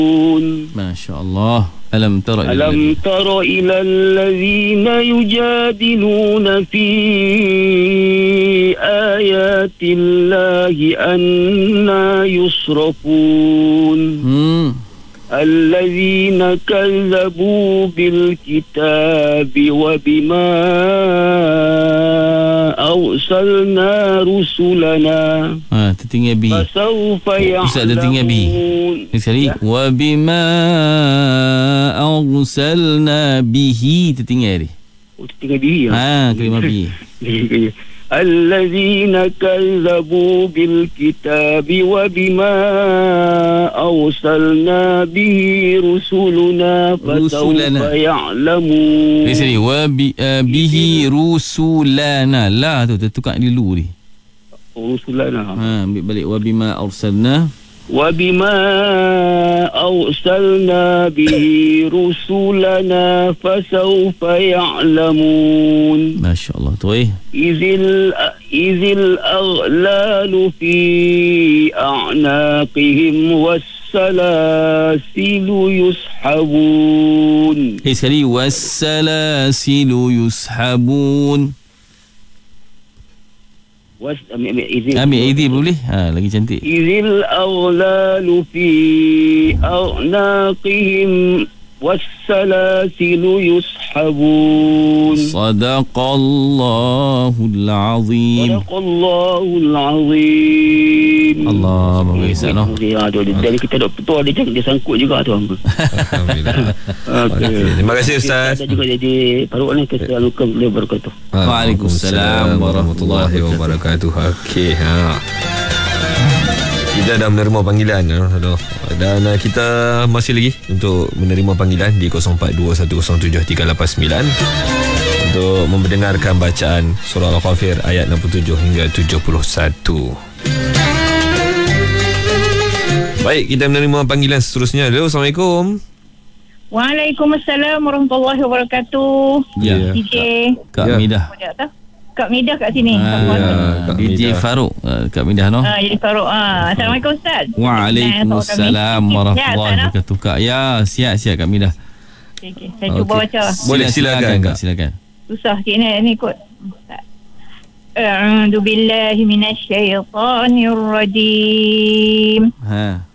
Masya Allah. Alam tara ila allazina yujadiluna fi ayatillahi anna yusrafun. Allazina kazzabu bil kitabi wa bima awsalna rusulana. Tertinggal bi. Fasawfa ya'lamun. Ustaz tertinggal bi. Sekali. Wa bima awsalna bihi, tertinggal dia. Tertinggal bihi ya. Kelima bi. Allazina kazzabu bil kitabi wa bima awsalna bihi rusuluna fasawfa ya'lamun. Sekali. Wa bihi rusulana. La tu tertukar di lu ni. Rusulana. Ambil balik. Wa bima awsalna. وَبِمَا أَرْسَلْنَا بِهِ رُسُلَنَا فَسَوْفَ يَعْلَمُونَ. ما شاء الله. طيب. إِذِ الْأَغْلَالُ فِي أَعْنَاقِهِمْ وَالسَّلَاسِلُ يُسْحَبُونَ. sekali. وَالسَّلَاسِلُ يُسْحَبُونَ. Ambil idhi boleh? Lagi cantik. Izil aghlalu fi a'naqihim wassalasilu yushabun. Sadaqallahul azim. Sadaqallahul azim. Allah berkisah no. Jadi kita doktor dia sangkut juga tu. Alhamdulillah. Okay. Terima kasih Ustaz. Kita juga jadi Faruq ni kita anukan beliau berkata. Waalaikumsalam warahmatullahi wabarakatuh. Okey, kita dah menerima panggilan dan kita masih lagi untuk menerima panggilan di 0421073889 untuk mendengarkan bacaan surah Al-Ghafir ayat 67 hingga 71. Baik, kita menerima panggilan seterusnya. Halo, Assalamualaikum. Waalaikumsalam warahmatullahi wabarakatuh. Ya. DJ Kak Midah. Kak Midah kat sini. Kak DJ Midah. Faruq. Kak Midah no. Jadi Faruq. Assalamualaikum Ustaz. Waalaikumsalam warahmatullahi wabarakatuh. Kak, ya, siap Kak Midah. Okay. Saya cuba baca. Boleh, silakan Kak. Silakan. Susah sikit ni kot. A'udzu billahi minasyaitonir rajim.